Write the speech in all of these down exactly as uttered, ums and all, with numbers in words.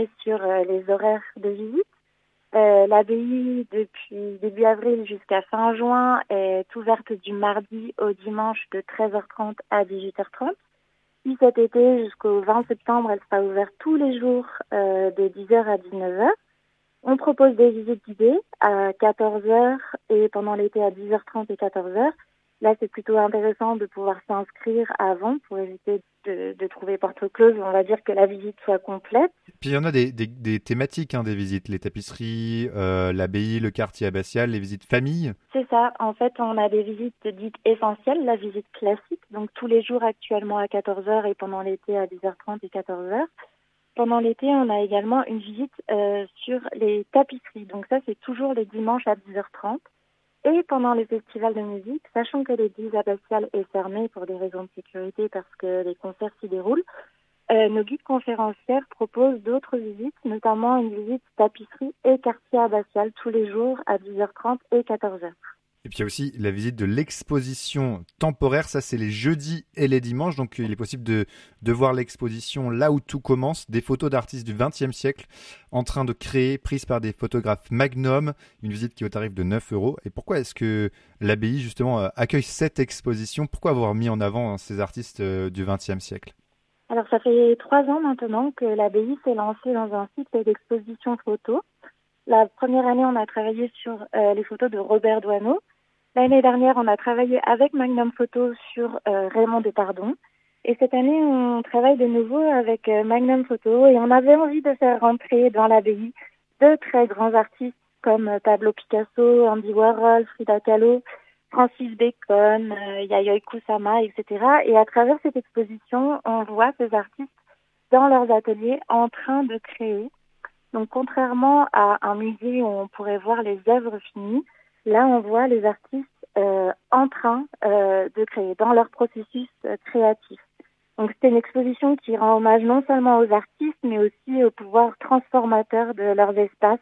sur euh, les horaires de visite. Euh, l'abbaye, depuis début avril jusqu'à fin juin, est ouverte du mardi au dimanche de treize heures trente à dix-huit heures trente. Puis cet été, jusqu'au vingt septembre, elle sera ouverte tous les jours euh, de dix heures à dix-neuf heures. On propose des visites guidées à quatorze heures et pendant l'été à dix heures trente et quatorze heures. Là, c'est plutôt intéressant de pouvoir s'inscrire avant pour éviter de, de trouver porte close. On va dire que la visite soit complète. Puis il y en a des, des, des thématiques, hein, des visites, les tapisseries, euh, l'abbaye, le quartier abbatial, les visites famille. C'est ça. En fait, on a des visites dites essentielles, la visite classique, donc tous les jours actuellement à quatorze heures et pendant l'été à dix heures trente et quatorze heures. Pendant l'été, on a également une visite euh, sur les tapisseries. Donc ça, c'est toujours les dimanches à dix heures trente. Et pendant les festivals de musique, sachant que l'église abbatiale est fermée pour des raisons de sécurité parce que les concerts s'y déroulent, euh, nos guides conférencières proposent d'autres visites, notamment une visite tapisserie et quartier abbatial tous les jours à dix heures trente et quatorze heures. Et puis il y a aussi la visite de l'exposition temporaire, ça c'est les jeudis et les dimanches, donc il est possible de, de voir l'exposition là où tout commence, des photos d'artistes du vingtième siècle en train de créer, prises par des photographes Magnum, une visite qui est au tarif de neuf euros. Et pourquoi est-ce que l'abbaye justement accueille cette exposition? Pourquoi avoir mis en avant ces artistes du vingtième siècle? Alors ça fait trois ans maintenant que l'abbaye s'est lancée dans un cycle d'exposition photo. La première année, on a travaillé sur euh, les photos de Robert Doisneau. L'année dernière, on a travaillé avec Magnum Photo sur euh, Raymond Depardon. Et cette année, on travaille de nouveau avec euh, Magnum Photo. Et on avait envie de faire rentrer dans l'abbaye de très grands artistes comme euh, Pablo Picasso, Andy Warhol, Frida Kahlo, Francis Bacon, euh, Yayoi Kusama, et cetera. Et à travers cette exposition, on voit ces artistes dans leurs ateliers en train de créer. Donc, contrairement à un musée où on pourrait voir les œuvres finies, là, on voit les artistes euh, en train euh, de créer, dans leur processus euh, créatif. Donc, c'est une exposition qui rend hommage non seulement aux artistes, mais aussi au pouvoir transformateur de leurs espaces.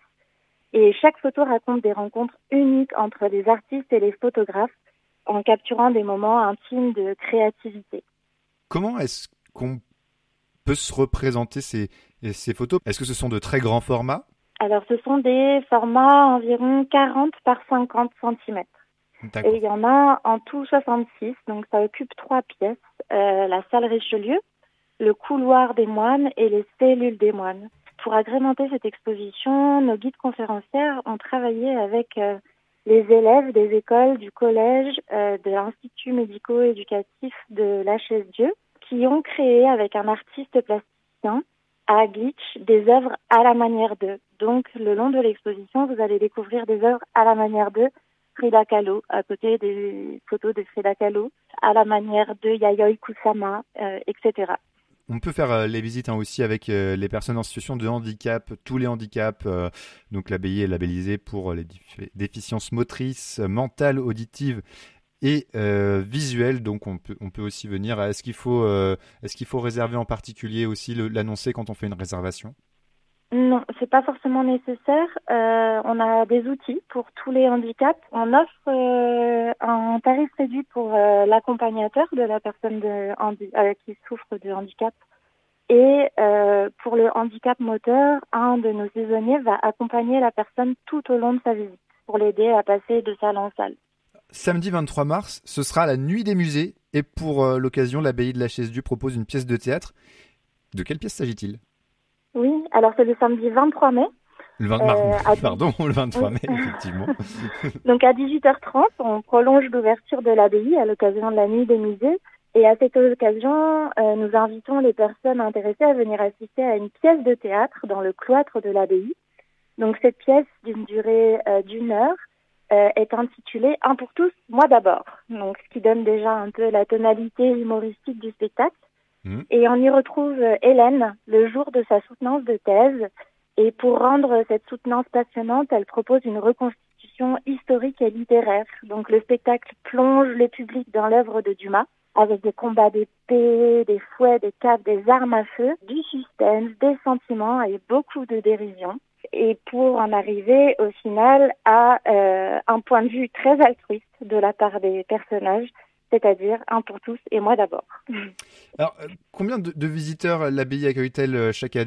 Et chaque photo raconte des rencontres uniques entre les artistes et les photographes, en capturant des moments intimes de créativité. Comment est-ce qu'on peut se représenter ces, ces photos? Est-ce que ce sont de très grands formats? Alors, ce sont des formats environ quarante par cinquante centimètres. D'accord. Et il y en a en tout soixante-six, donc ça occupe trois pièces. Euh, la salle Richelieu, le couloir des moines et les cellules des moines. Pour agrémenter cette exposition, nos guides conférencières ont travaillé avec euh, les élèves des écoles du collège euh, de l'Institut médico-éducatif de la Chaise-Dieu, qui ont créé avec un artiste plasticien à Glitch des œuvres à la manière d'eux. Donc, le long de l'exposition, vous allez découvrir des œuvres à la manière d'eux. Frida Kahlo, à côté des photos de Frida Kahlo, à la manière de Yayoi Kusama, euh, et cetera. On peut faire euh, les visites hein, aussi avec euh, les personnes en situation de handicap, tous les handicaps. Euh, donc l'abbaye est labellisée pour les dif- déficiences motrices, mentales, auditives et euh, visuelles. Donc on peut, on peut aussi venir. Est-ce qu'il faut, euh, est-ce qu'il faut réserver en particulier aussi le, l'annoncer quand on fait une réservation? Non, c'est pas forcément nécessaire. Euh, on a des outils pour tous les handicaps. On offre euh, un tarif réduit pour euh, l'accompagnateur de la personne de handi- euh, qui souffre de handicap. Et euh, pour le handicap moteur, un de nos saisonniers va accompagner la personne tout au long de sa visite pour l'aider à passer de salle en salle. Samedi vingt-trois mars, ce sera la nuit des musées. Et pour euh, l'occasion, l'abbaye de la Chaise-Dieu propose une pièce de théâtre. De quelle pièce s'agit-il? Oui, alors c'est le samedi vingt-trois mai. Le vingt mars, Euh, à pardon, le vingt-trois oui. mai, effectivement. Donc à dix-huit heures trente, on prolonge l'ouverture de l'abbaye à l'occasion de la nuit des musées. Et à cette occasion, euh, nous invitons les personnes intéressées à venir assister à une pièce de théâtre dans le cloître de l'abbaye. Donc cette pièce d'une durée euh, d'une heure euh, est intitulée Un pour tous, moi d'abord. Donc ce qui donne déjà un peu la tonalité humoristique du spectacle. Mmh. Et on y retrouve euh, Hélène le jour de sa soutenance de thèse. Et pour rendre cette soutenance passionnante, elle propose une reconstitution historique et littéraire. Donc le spectacle plonge le public dans l'œuvre de Dumas, avec des combats d'épée, des fouets, des capes, des armes à feu, du suspense, des sentiments et beaucoup de dérision. Et pour en arriver au final à euh, un point de vue très altruiste de la part des personnages, c'est-à-dire un pour tous et moi d'abord. Alors, combien de, de visiteurs l'abbaye accueille-t-elle chaque année ?